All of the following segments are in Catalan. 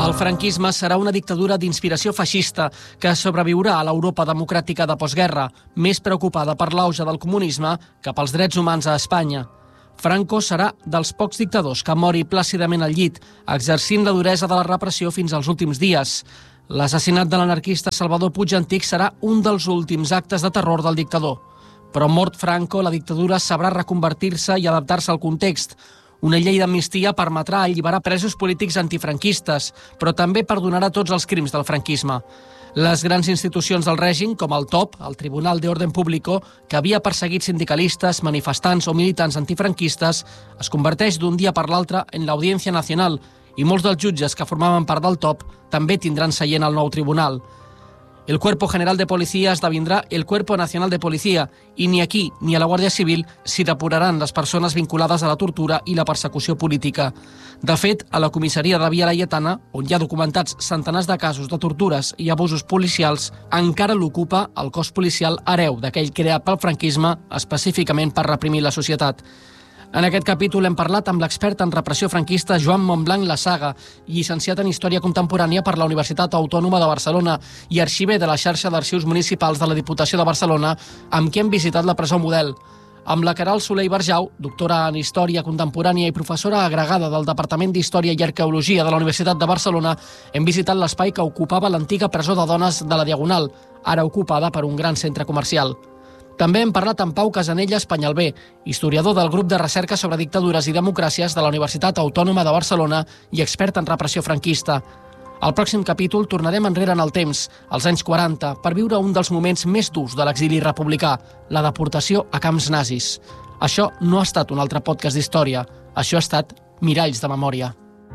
El franquisme serà una dictadura d'inspiració feixista que sobreviurà a l'Europa democràtica de postguerra, més preocupada per l'auge del comunisme que pels drets humans a Espanya. Franco serà dels pocs dictadors que mori plàcidament al llit, exercint la duresa de la repressió fins als últims dies. L'assassinat de l'anarquista Salvador Puig Antich serà un dels últims actes de terror del dictador. Però mort Franco, la dictadura sabrà reconvertir-se i adaptar-se al context. Una llei d'amnistia permetrà alliberar presos polítics antifranquistes, però també perdonarà tots els crims del franquisme. Les grans institucions del règim, com el TOP, el Tribunal de Orden Público, que havia perseguit sindicalistes, manifestants o militants antifranquistes, es converteix d'un dia per l'altre en l'Audiència Nacional i molts dels jutges que formaven part del TOP també tindran seient al nou tribunal. El Cuerpo General de Policía esdevindrà el Cuerpo Nacional de Policía i ni aquí ni a la Guàrdia Civil s'hi depuraran les persones vinculades a la tortura i la persecució política. De fet, a la comissaria de Via Laietana, on hi ha documentats centenars de casos de tortures i abusos policials, encara l'ocupa el cos policial hereu d'aquell creat pel franquisme específicament per reprimir la societat. En aquest capítol hem parlat amb l'expert en repressió franquista Joan Montblanc Lasaga, llicenciat en Història Contemporània per la Universitat Autònoma de Barcelona i arxiver de la xarxa d'arxius municipals de la Diputació de Barcelona, amb qui hem visitat la presó Model. Amb la Queralt Soler i Barjau, doctora en Història Contemporània i professora agregada del Departament d'Història i Arqueologia de la Universitat de Barcelona, hem visitat l'espai que ocupava l'antiga presó de dones de la Diagonal, ara ocupada per un gran centre comercial. També hem parlat amb Pau Casanellas Penyalbé, historiador del grup de recerca sobre dictadures i democràcies de la Universitat Autònoma de Barcelona i expert en repressió franquista. Al pròxim capítol tornarem enrere en el temps, als anys 40, per viure un dels moments més durs de l'exili republicà, la deportació a camps nazis. Això no ha estat un altre podcast d'història, això ha estat Miralls de Memòria.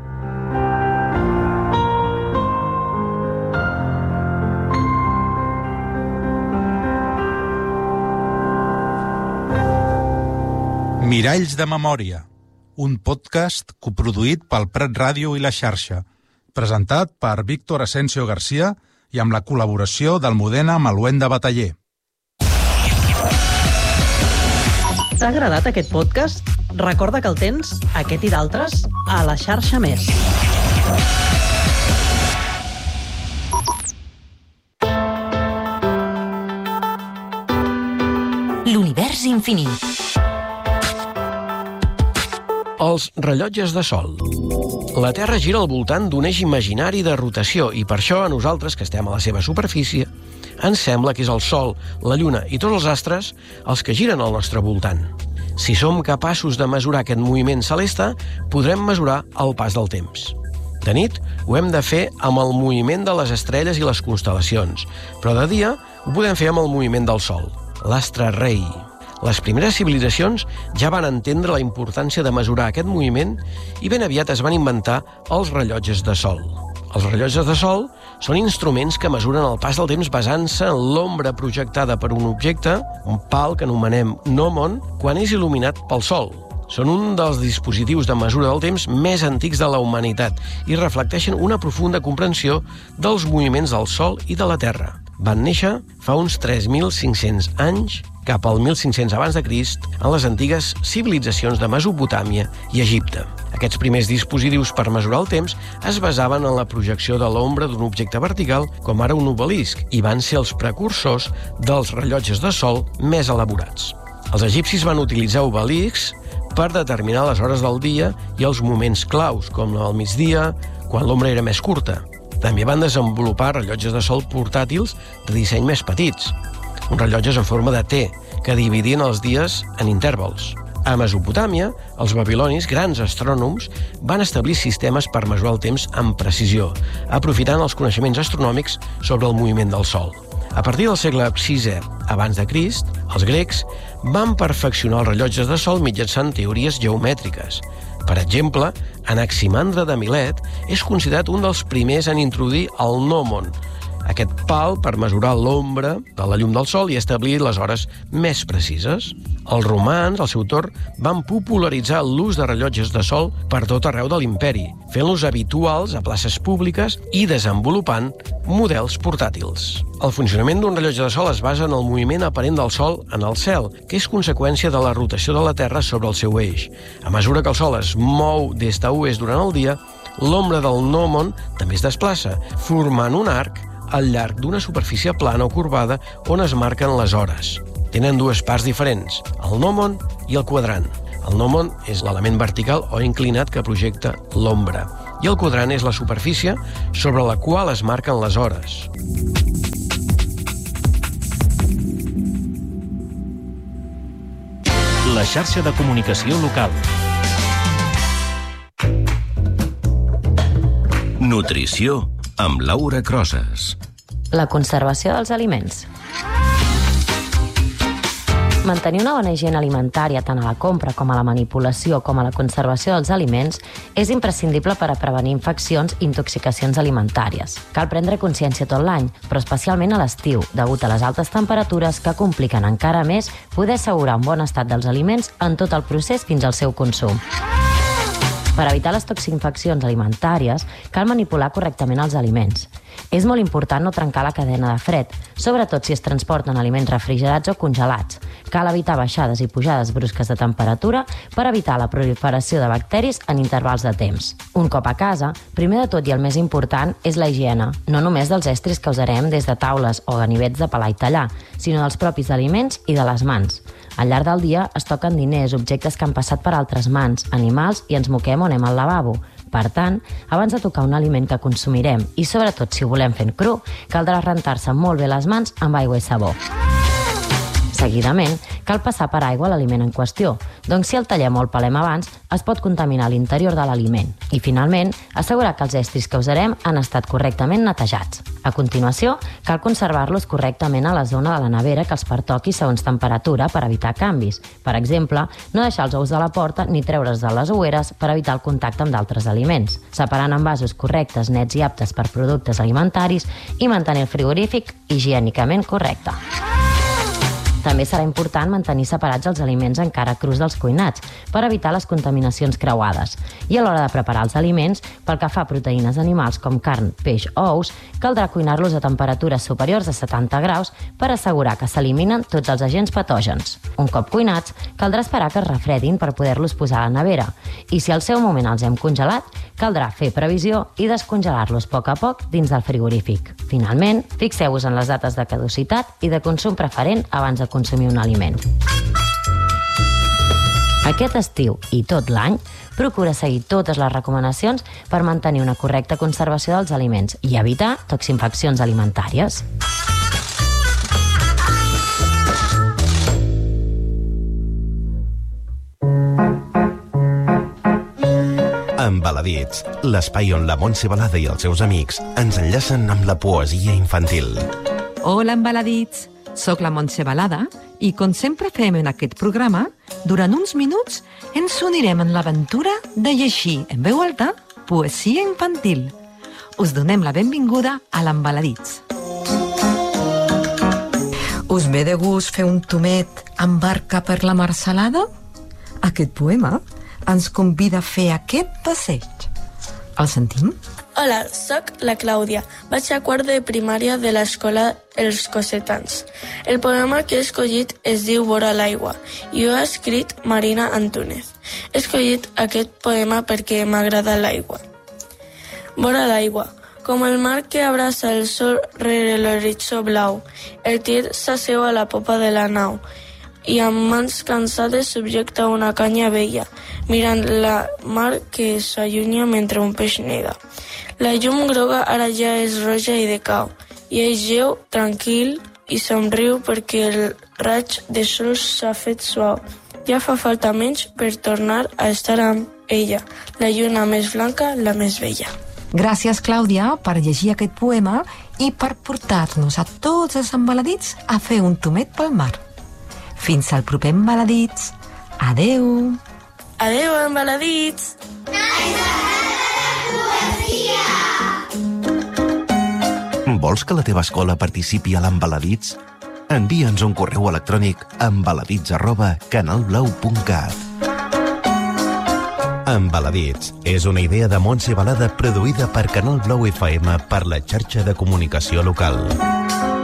Miralls de Memòria, un podcast coproduït pel Prat Ràdio i la xarxa, presentat per Víctor Asensio García i amb la col·laboració d'Almudena Maluenda Bataller. T'ha agradat aquest podcast? Recorda que el tens, aquest i d'altres, a la xarxa Més. L'univers infinit. Els rellotges de sol. La Terra gira al voltant d'un eix imaginari de rotació i per això a nosaltres, que estem a la seva superfície, ens sembla que és el Sol, la Lluna i tots els astres els que giren al nostre voltant. Si som capaços de mesurar aquest moviment celeste, podrem mesurar el pas del temps. De nit ho hem de fer amb el moviment de les estrelles i les constel·lacions, però de dia ho podem fer amb el moviment del Sol, l'astre rei. Les primeres civilitzacions ja van entendre la importància de mesurar aquest moviment i ben aviat es van inventar els rellotges de sol. Els rellotges de sol són instruments que mesuren el pas del temps basant-se en l'ombra projectada per un objecte, un pal que anomenem gnomon, quan és il·luminat pel sol. Són un dels dispositius de mesura del temps més antics de la humanitat i reflecteixen una profunda comprensió dels moviments del Sol i de la Terra. Van néixer fa uns 3.500 anys, cap al 1500 abans de Crist, en les antigues civilitzacions de Mesopotàmia i Egipte. Aquests primers dispositius per mesurar el temps es basaven en la projecció de l'ombra d'un objecte vertical, com ara un obelisc, i van ser els precursors dels rellotges de sol més elaborats. Els egipcis van utilitzar obeliscs per determinar les hores del dia i els moments claus, com al migdia, quan l'ombra era més curta. També van desenvolupar rellotges de sol portàtils de disseny més petits, uns rellotges en forma de T, que dividien els dies en intervals. A Mesopotàmia, els babilonis, grans astrònoms, van establir sistemes per mesurar el temps amb precisió, aprofitant els coneixements astronòmics sobre el moviment del Sol. A partir del segle VI abans de Crist, els grecs van perfeccionar els rellotges de sol mitjançant teories geomètriques. Per exemple, Anaximandre de Milet és considerat un dels primers en introduir el gnomon, aquest pal per mesurar l'ombra de la llum del sol i establir les hores més precises. Els romans, al seu torn, van popularitzar l'ús de rellotges de sol per tot arreu de l'imperi, fent-los habituals a places públiques i desenvolupant models portàtils. El funcionament d'un rellotge de sol es basa en el moviment aparent del sol en el cel, que és conseqüència de la rotació de la Terra sobre el seu eix. A mesura que el sol es mou d'est a oest durant el dia, L'ombra del gnòmon també es desplaça, formant un arc al llarg d'una superfície plana o corbada on es marquen les hores. Tenen dues parts diferents, el gnòmon i el quadrant. El gnòmon és l'element vertical o inclinat que projecta l'ombra, i el quadrant és la superfície sobre la qual es marquen les hores. La xarxa de comunicació local. Nutrició amb Laura Crosas. La conservació dels aliments. Mantenir una bona higiene alimentària tant a la compra com a la manipulació com a la conservació dels aliments és imprescindible per a prevenir infeccions i intoxicacions alimentàries. Cal prendre consciència tot l'any, però especialment a l'estiu, degut a les altes temperatures que compliquen encara més poder assegurar un bon estat dels aliments en tot el procés fins al seu consum. Per evitar les toxinfeccions alimentàries, cal manipular correctament els aliments. És molt important no trencar la cadena de fred, sobretot si es transporten aliments refrigerats o congelats. Cal evitar baixades i pujades brusques de temperatura per evitar la proliferació de bacteris en intervals de temps. Un cop a casa, primer de tot i el més important és la higiene, no només dels estris que usarem des de taules o ganivets de pelar i tallar, sinó dels propis aliments i de les mans. Al llarg del dia es toquen diners, objectes que han passat per altres mans, animals i ens moquem o anem al lavabo. Per tant, abans de tocar un aliment que consumirem i sobretot si ho volem fent cru, caldrà rentar-se molt bé les mans amb aigua i sabó. Seguidament, cal passar per aigua l'aliment en qüestió, doncs si el tallem o el pelem abans, es pot contaminar l'interior de l'aliment. I finalment, assegurar que els estris que usarem han estat correctament netejats. A continuació, cal conservar-los correctament a la zona de la nevera que els pertoqui segons temperatura per evitar canvis. Per exemple, no deixar els ous de la porta ni treure's de les oueres per evitar el contacte amb d'altres aliments, separant envasos correctes, nets i aptes per productes alimentaris i mantenir el frigorífic higiènicament correcte. També serà important mantenir separats els aliments encara crus dels cuinats per evitar les contaminacions creuades. I a l'hora de preparar els aliments, pel que fa a proteïnes animals com carn, peix o ous, caldrà cuinar-los a temperatures superiors a 70 graus per assegurar que s'eliminen tots els agents patògens. Un cop cuinats, caldrà esperar que es refredin per poder-los posar a la nevera. I si al seu moment els hem congelat, caldrà fer previsió i descongelar-los a poc dins del frigorífic. Finalment, fixeu-vos en les dates de caducitat i de consum preferent abans de consumir un aliment. Aquest estiu i tot l'any, procura seguir totes les recomanacions per mantenir una correcta conservació dels aliments i evitar toxinfeccions alimentàries. Embaladits, l'espai on la Montse Balada i els seus amics ens enllacen amb la poesia infantil. Hola, Embaladits! Soc la Montse Balada i, com sempre fem en aquest programa, durant uns minuts ens unirem en l'aventura de llegir en veu alta poesia infantil. Us donem la benvinguda a l'Embaladits. Us ve de gust fer un tomet amb barca per la mar salada? Aquest poema ens convida a fer aquest passeig. El sentim? Hola, soc la Clàudia. Vaig a quart de primària de l'escola Els Cosetans. El poema que he escollit es diu Vora l'aigua i ho ha escrit Marina Antúnez. He escollit aquest poema perquè m'agrada l'aigua. Vora l'aigua, com el mar que abraça el sol rere l'horitzó blau, el tiet s'asseu a la popa de la nau i amb mans cansades subjecta una canya vella, mirant la mar que s'allunya mentre un peix neda. La llum groga ara ja és roja i decau, i ell geu, tranquil, i somriu perquè el raig de sol s'ha fet suau. Ja fa falta menys per tornar a estar amb ella, la lluna més blanca, la més bella. Gràcies, Clàudia, per llegir aquest poema i per portar-nos a tots els embaladits a fer un tomet pel mar. Fins al proper Embaladits. Adeu! Adeu, Embaladits! Vols que la teva escola participi a l'Embaladits? Envia'ns un correu electrònic a embaladits@canalblau.cat. Embaladits és una idea de Montse Balada produïda per Canal Blau FM per la xarxa de comunicació local.